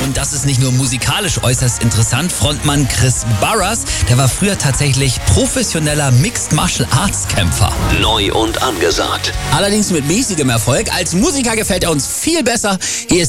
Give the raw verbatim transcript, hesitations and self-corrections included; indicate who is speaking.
Speaker 1: Und das ist nicht nur musikalisch äußerst interessant. Frontmann Chris Burrus, der war früher tatsächlich professioneller Mixed Martial Arts Kämpfer.
Speaker 2: Neu und angesagt.
Speaker 3: Allerdings mit mäßigem Erfolg. Als Musiker gefällt er uns viel besser. Hier ist